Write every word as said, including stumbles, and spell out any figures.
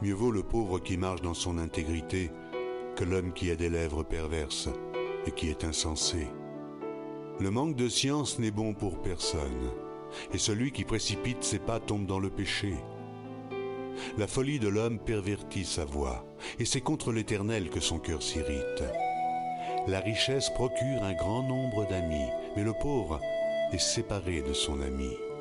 Mieux vaut le pauvre qui marche dans son intégrité que l'homme qui a des lèvres perverses et qui est insensé. Le manque de science n'est bon pour personne, et celui qui précipite ses pas tombe dans le péché. La folie de l'homme pervertit sa voie, et c'est contre l'Éternel que son cœur s'irrite. La richesse procure un grand nombre d'amis, mais le pauvre est séparé de son ami.